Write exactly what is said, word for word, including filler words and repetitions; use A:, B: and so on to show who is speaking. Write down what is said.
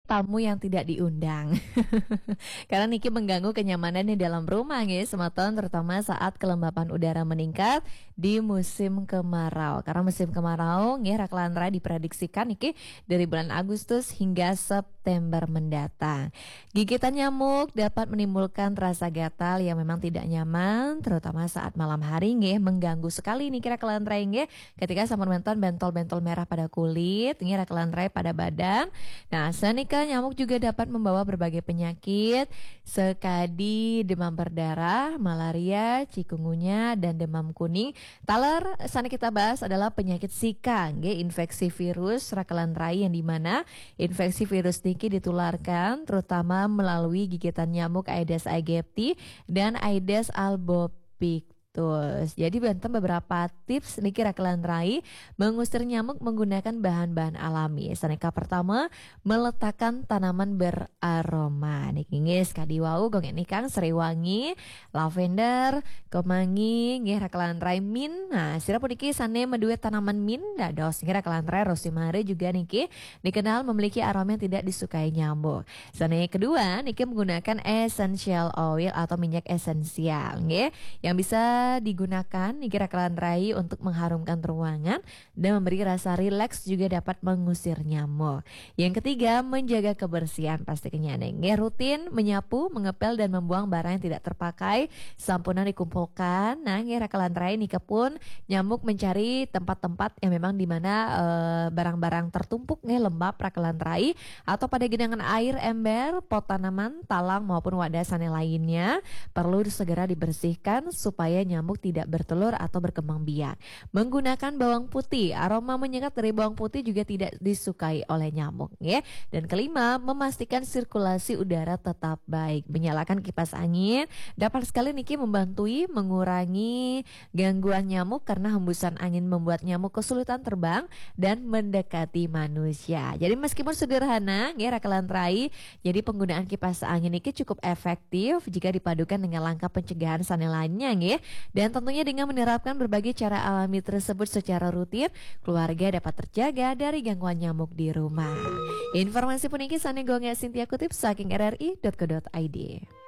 A: tamu yang tidak diundang. Karena Niki mengganggu kenyamanan di dalam rumah nggih, semeton terutama saat kelembapan udara meningkat di musim kemarau. Karena musim kemarau nggih Raklantra diprediksikan Niki dari bulan Agustus hingga September mendatang. Gigitan nyamuk dapat menimbulkan rasa gatal yang memang tidak nyaman terutama saat malam hari nggih, mengganggu sekali nih Raklantra nggih ketika sampun menton bentol-bentol merah pada kulit, nggih Raklantra pada badan. Nah, senika nyamuk juga dapat membawa berbagai penyakit sekadi demam berdarah, malaria, cikungunya, dan demam kuning. Taler sana kita bahas adalah penyakit Zika, nggih, infeksi virus Raklantra yang dimana infeksi virus niki ditularkan terutama melalui gigitan nyamuk Aedes aegypti dan Aedes albopictus. Jadi benten beberapa tips niki Raklantra mengusir nyamuk menggunakan bahan-bahan alami. Saneka pertama, meletakkan tanaman beraroma. Niki nggih sekadi wau gong ini Kang seriwangi, lavender, kemangi, nggih Raklantra mint. Nah, sira puniki sane medue tanaman mint dados nggih Raklantra rosemary juga niki dikenal memiliki aroma yang tidak disukai nyamuk. Sane kedua, niki menggunakan essential oil atau minyak esensial nggih yang bisa digunakan niki Raklantra untuk mengharumkan ruangan dan memberi rasa rileks juga dapat mengusir nyamuk. Yang ketiga, menjaga kebersihan pastinya nggih rutin menyapu, mengepel dan membuang barang yang tidak terpakai, sampunan dikumpulkan. Nah, nggih Raklantra niki pun nyamuk mencari tempat-tempat yang memang di mana e, barang-barang tertumpuk nggih lembab Raklantra atau pada genangan air, ember, pot tanaman, talang maupun wadah sane lainnya perlu segera dibersihkan supaya nyamuk tidak bertelur atau berkembang biak. Menggunakan bawang putih, aroma menyengat dari bawang putih juga tidak disukai oleh nyamuk ya. Dan kelima, memastikan sirkulasi udara tetap baik. Menyalakan kipas angin dapat sekali niki membantui mengurangi gangguan nyamuk karena hembusan angin membuat nyamuk kesulitan terbang dan mendekati manusia. Jadi meskipun sederhana ya Raklantra, jadi penggunaan kipas angin niki cukup efektif jika dipadukan dengan langkah pencegahan sane lainnya nggih. Dan tentunya dengan menerapkan berbagai cara alami tersebut secara rutin, keluarga dapat terjaga dari gangguan nyamuk di rumah. Informasi puniki sane gonga Sintia kutip saking r r i dot co dot i d.